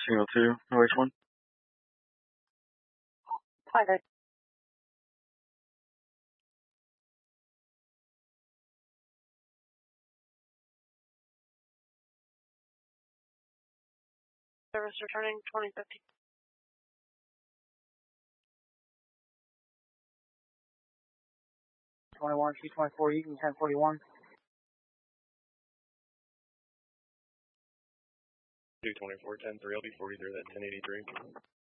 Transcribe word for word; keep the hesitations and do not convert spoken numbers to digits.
Signal two, O H one. Hi, guys. Service returning twenty fifty. twenty-one, two twenty-four, Eaton, ten forty-one. two twenty-four, ten three, I'll be forty-three, that ten eighty-three.